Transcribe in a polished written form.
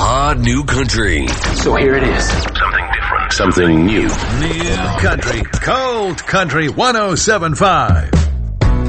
Hot new country. So here it is. Something different. Something new. New country. Cold country 107.5.